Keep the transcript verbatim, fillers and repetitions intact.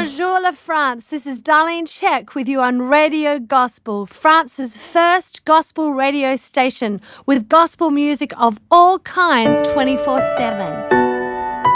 Bonjour la France. This is Darlene Check with you on Radio Gospel, France's first gospel radio station with gospel music of all kinds twenty-four seven.